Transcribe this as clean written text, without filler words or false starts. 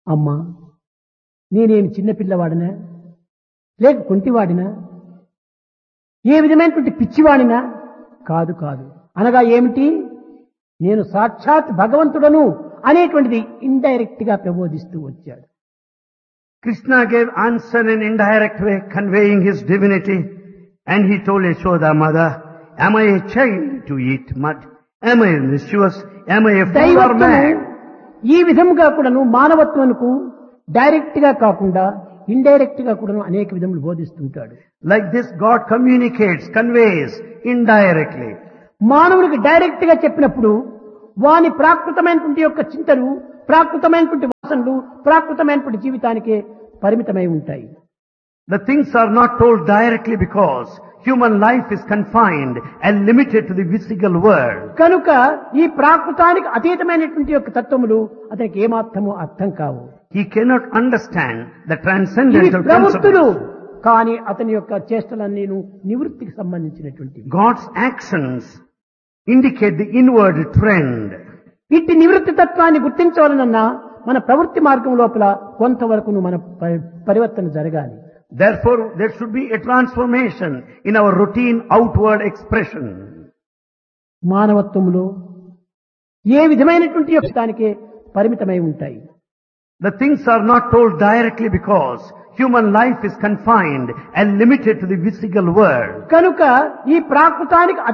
అమ్మా, నేనేమి చిన్నపిల్లవాడినా, లేక కుంటివాడినా, ఏ విధమైనటువంటి పిచ్చివాడినా కాదు కాదు అనగా ఏమిటి, నేను సాక్షాత్ భగవంతుడను అనేటువంటిది ఇండైరెక్ట్ గా ప్రబోధిస్తూ వచ్చాడు. Krishna gave answer in indirect way, conveying his divinity, and he told Yashoda mother, am I a child to eat mud? Am I mischievous? Am I a fool or దైవత్వము mad? ఈ విధముగా కూడాను మానవత్వమునకు direct గా కాకుండా indirect గా కూడాను అనేక విధములు బోధిస్తుంటాడు. Like this, God communicates, conveys indirectly. మానవునికి direct గా చెప్పినప్పుడు వాని ప్రాకృతమైనటువంటి యొక్క చింతలు, ప్రాకృతమైనటువంటి వాసనలు, ప్రాకృతమైనటువంటి జీవితానికే పరిమితమై ఉంటాయి. The things are not told directly because human life is confined and limited to the physical world. కనుక ఈ ప్రాకృతానికి అతీతమైనటువంటి యొక్క తత్వములు అతనికి ఏమాత్రము అర్థం కావు. He cannot understand the ఇవి transcendental ప్రవృత్తులు, principles. కానీ అతని యొక్క చేష్టలన్నీ నివృత్తికి సంబంధించినటువంటివి. God's actions indicate the inward trend. ఇట్టి నివృత్తి తత్వాన్ని గుర్తించవలనన్నా మన ప్రవృత్తి మార్గం లోపల కొంతవరకు మన పరివర్తన జరగాలి. Therefore, there should be a transformation in our routine outward expression. మానవత్వములో ఏ విధమైనటువంటి యొక్క దానికే పరిమితమై ఉంటాయి. The things are not told directly because human life is confined and limited to the physical world. కనుక ఈ ప్రాకృతానికి